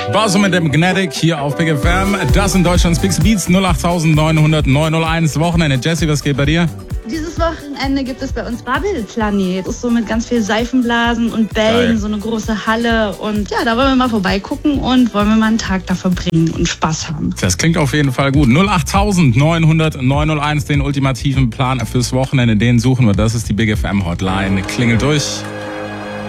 Basso mit dem Gnatic hier auf Big FM. Das sind Deutschlands Big Beats 08900 901 Wochenende. Jessie, was geht bei dir? Dieses Wochenende gibt es bei uns Babbelplanet. Das ist so mit ganz viel Seifenblasen und Bällen, Geil. so eine große Halle. Und ja, da wollen wir mal vorbeigucken und wollen wir mal einen Tag da verbringen und Spaß haben. Das klingt auf jeden Fall gut. 08900 901, den ultimativen Plan fürs Wochenende, den suchen wir. Das ist die Big FM Hotline. Klingelt durch.